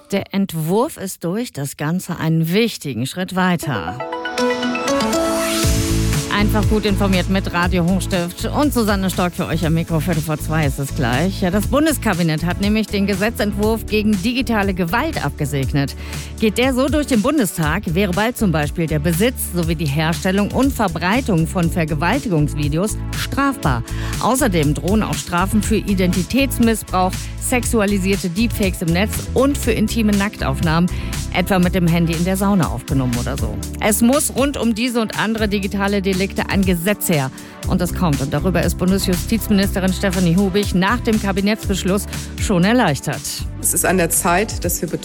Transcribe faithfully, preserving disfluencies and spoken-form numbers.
Der Entwurf ist durch, das Ganze einen wichtigen Schritt weiter. Einfach gut informiert mit Radio Hochstift und Susanne Stork für euch am Mikro. Viertel vor zwei ist es gleich. Ja, das Bundeskabinett hat nämlich den Gesetzentwurf gegen digitale Gewalt abgesegnet. Geht der so durch den Bundestag, wäre bald zum Beispiel der Besitz sowie die Herstellung und Verbreitung von Vergewaltigungsvideos strafbar. Außerdem drohen auch Strafen für Identitätsmissbrauch, sexualisierte Deepfakes im Netz und für intime Nacktaufnahmen, etwa mit dem Handy in der Sauna aufgenommen oder so. Es muss rund um diese und andere digitale Delikte ein Gesetz her. Und das kommt. Und darüber ist Bundesjustizministerin Stefanie Hubig nach dem Kabinettsbeschluss schon erleichtert. Es ist an der Zeit, dass wir